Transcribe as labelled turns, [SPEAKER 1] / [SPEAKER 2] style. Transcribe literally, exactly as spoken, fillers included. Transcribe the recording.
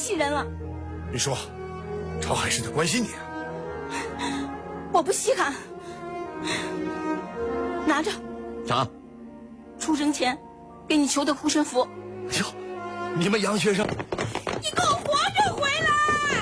[SPEAKER 1] 系人了。
[SPEAKER 2] 你说，朝海是在关心你啊？
[SPEAKER 1] 我不稀罕，拿着。
[SPEAKER 3] 啥？
[SPEAKER 1] 出生前给你求的护身符。
[SPEAKER 2] 哎呦，你们杨学生，
[SPEAKER 1] 你给我活着回来！